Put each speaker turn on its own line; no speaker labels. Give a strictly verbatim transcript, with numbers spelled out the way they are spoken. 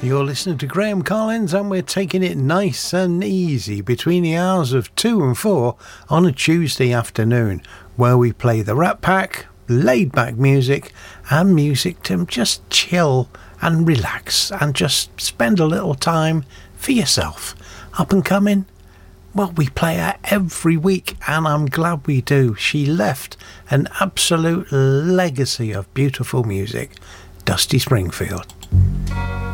You're listening to Graham Collins, and we're taking it nice and easy between the hours of two and four on a Tuesday afternoon, where we play the Rat Pack, laid back music, and music to just chill and relax and just spend a little time for yourself. Up and coming? Well, we play her every week, and I'm glad we do. She left an absolute legacy of beautiful music. Dusty Springfield.